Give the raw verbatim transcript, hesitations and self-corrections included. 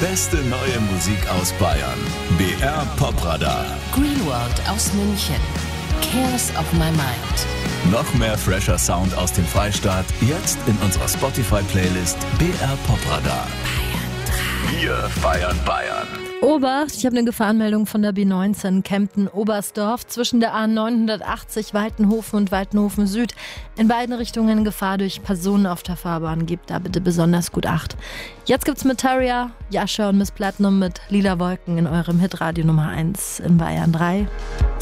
beste neue Musik aus Bayern. B R Popradar. Greenworld aus München. Cares of My Mind. Noch mehr fresher Sound aus dem Freistaat, jetzt in unserer Spotify-Playlist B R Popradar. Bayern drei. Wir feiern Bayern. Obacht, ich habe eine Gefahrenmeldung von der B neunzehn Kempten-Oberstdorf zwischen der A neunhundertachtzig Waltenhofen und Waltenhofen Süd. In beiden Richtungen Gefahr durch Personen auf der Fahrbahn. Gebt da bitte besonders gut Acht. Jetzt gibt's mit Taria, Jascha und Miss Platinum mit Lila Wolken in eurem Hitradio Nummer eins in Bayern drei.